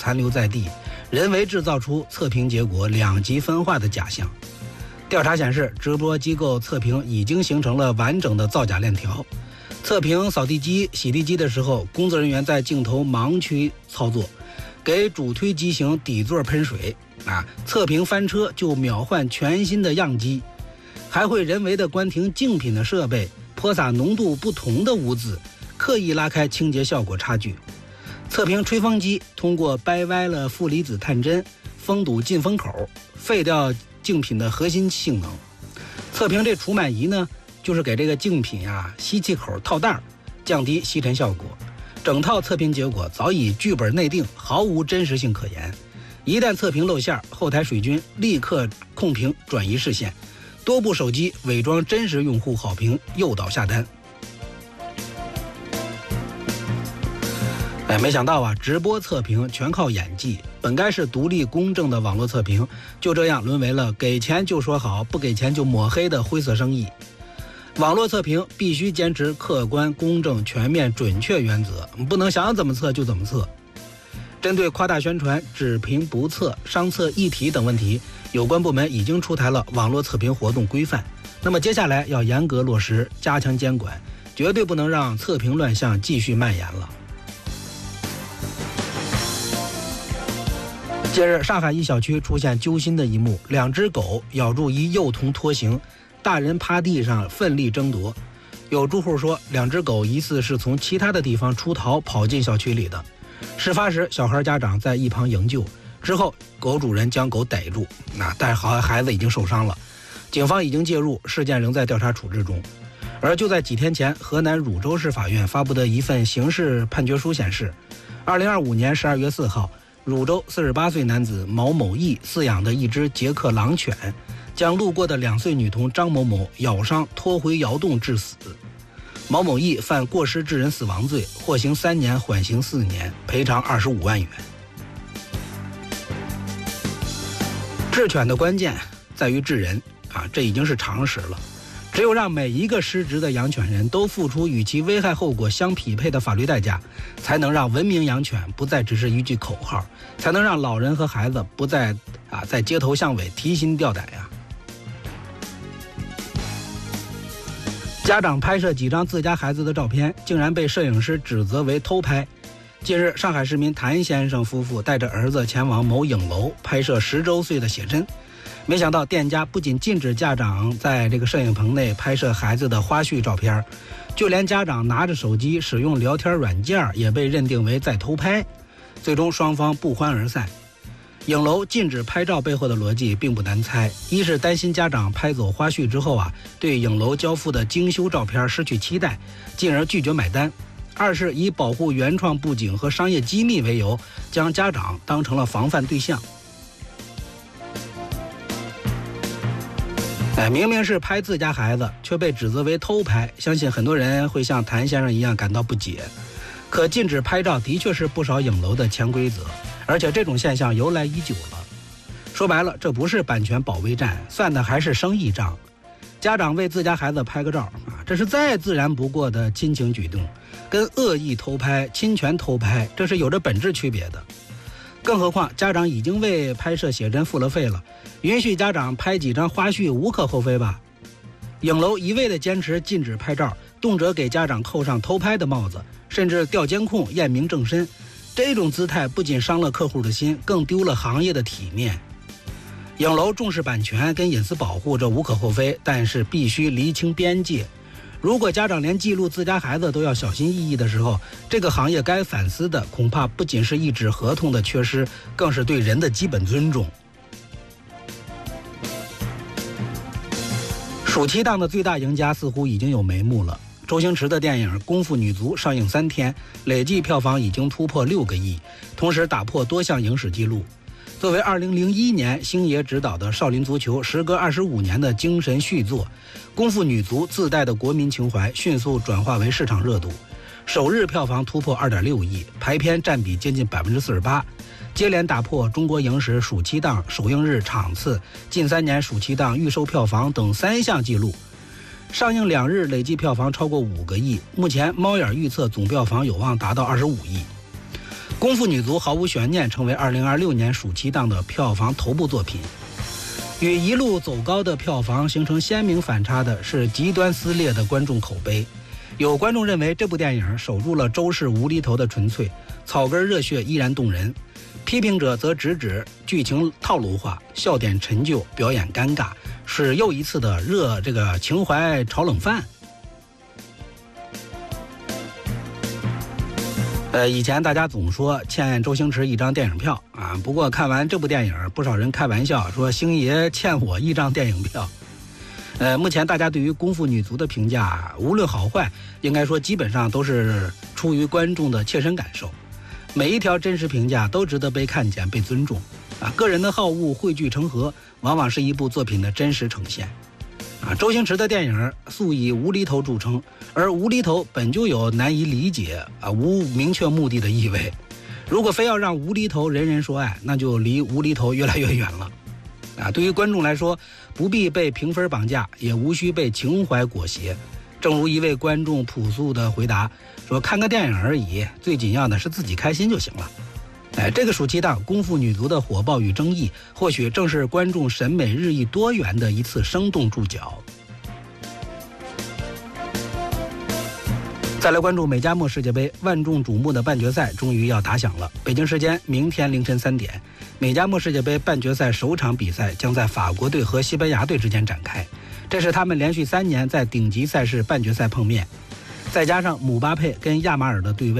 残留在地，人为制造出测评结果两极分化的假象。调查显示，直播机构测评已经形成了完整的造假链条。测评扫地机、洗地机的时候，工作人员在镜头盲区操作，给主推机型底座喷水测评翻车就秒换全新的样机，还会人为的关停竞品的设备，泼洒浓度不同的污渍，刻意拉开清洁效果差距。测评吹风机通过掰歪了负离子探针，封堵进风口，废掉竞品的核心性能。测评这除螨仪呢，就是给这个竞品吸气口套袋，降低吸尘效果。整套测评结果早已剧本内定，毫无真实性可言。一旦测评露馅，后台水军立刻控评转移视线，多部手机伪装真实用户好评，诱导下单。没想到直播测评全靠演技，本该是独立公正的网络测评，就这样沦为了给钱就说好，不给钱就抹黑的灰色生意。网络测评必须坚持客观、公正、全面、准确原则，不能想怎么测就怎么测。针对夸大宣传、只评不测、商测一体等问题，有关部门已经出台了网络测评活动规范。那么接下来要严格落实，加强监管，绝对不能让测评乱象继续蔓延了。近日，上海一小区出现揪心的一幕，2只狗咬住一幼童拖行，大人趴地上奋力争夺。有住户说，2只狗疑似是从其他的地方出逃跑进小区里的。事发时，小孩家长在一旁营救，之后狗主人将狗逮住，但孩子已经受伤了，警方已经介入，事件仍在调查处置中。而就在几天前，河南汝州市法院发布的一份刑事判决书显示，2025年12月4号，汝州48岁男子毛某义饲养的一只捷克狼犬，将路过的2岁女童张某某咬伤拖回窑洞致死。毛某义犯过失致人死亡罪，获刑3年，缓刑4年，赔偿25万元。治犬的关键在于治人这已经是常识了。只有让每一个失职的养犬人都付出与其危害后果相匹配的法律代价，才能让文明养犬不再只是一句口号，才能让老人和孩子不再在街头巷尾提心吊胆家长拍摄几张自家孩子的照片，竟然被摄影师指责为偷拍。近日，上海市民谭先生夫妇带着儿子前往某影楼拍摄10周岁的写真，没想到店家不仅禁止家长在这个摄影棚内拍摄孩子的花絮照片，就连家长拿着手机使用聊天软件也被认定为在偷拍，最终双方不欢而散。影楼禁止拍照背后的逻辑并不难猜，一是担心家长拍走花絮之后对影楼交付的精修照片失去期待，进而拒绝买单；二是以保护原创布景和商业机密为由，将家长当成了防范对象。明明是拍自家孩子，却被指责为偷拍，相信很多人会像谭先生一样感到不解。可禁止拍照的确是不少影楼的潜规则，而且这种现象由来已久了。说白了，这不是版权保卫战，算的还是生意账。家长为自家孩子拍个照这是再自然不过的亲情举动，跟恶意偷拍、侵权偷拍，这是有着本质区别的。更何况家长已经为拍摄写真付了费了，允许家长拍几张花絮无可厚非吧？影楼一味的坚持禁止拍照，动辄给家长扣上偷拍的帽子，甚至调监控验明正身，这种姿态不仅伤了客户的心，更丢了行业的体面。影楼重视版权跟隐私保护，这无可厚非，但是必须厘清边界。如果家长连记录自家孩子都要小心翼翼的时候，这个行业该反思的恐怕不仅是一纸合同的缺失，更是对人的基本尊重。暑期档的最大赢家似乎已经有眉目了。周星驰的电影《功夫女足》上映3天，累计票房已经突破6个亿，同时打破多项影史纪录。作为2001年星爷执导的少林足球时隔25年的精神续作，《功夫女足》自带的国民情怀迅速转化为市场热度，首日票房突破2.6亿，排片占比接近48%，接连打破中国影史暑期档首映日场次、近3年暑期档预售票房等3项纪录。上映2日累计票房超过5个亿，目前猫眼预测总票房有望达到25亿。 功夫女足毫无悬念成为2026年暑期档的票房头部作品。与一路走高的票房形成鲜明反差的是极端撕裂的观众口碑。有观众认为这部电影守住了周氏无厘头的纯粹，草根热血依然动人；批评者则直指剧情套路化，笑点陈旧，表演尴尬，是又一次的热情怀炒冷饭。以前大家总说欠周星驰一张电影票啊，不过看完这部电影，不少人开玩笑说星爷欠我一张电影票。目前大家对于功夫女足的评价，无论好坏，应该说基本上都是出于观众的切身感受。每一条真实评价都值得被看见、被尊重。个人的好恶汇聚成河，往往是一部作品的真实呈现。周星驰的电影素以无厘头著称，而无厘头本就有难以理解无明确目的的意味。如果非要让无厘头人人说爱，那就离无厘头越来越远了。对于观众来说，不必被评分绑架，也无需被情怀裹挟。正如一位观众朴素的回答说：“看个电影而已，最紧要的是自己开心就行了。”这个暑期档功夫女足的火爆与争议，或许正是观众审美日益多元的一次生动注脚。再来关注美加墨世界杯，万众瞩目的半决赛终于要打响了。北京时间明天凌晨3点，美加墨世界杯半决赛首场比赛将在法国队和西班牙队之间展开，这是他们连续3年在顶级赛事半决赛碰面，再加上姆巴佩跟亚马尔的对位。